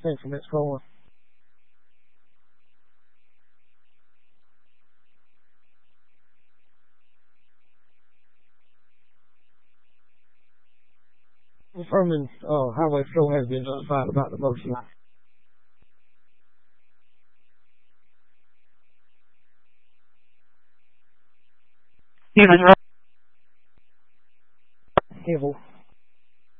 Central Met's calling. Confirming Highway Patrol has been notified about the motion. Evil.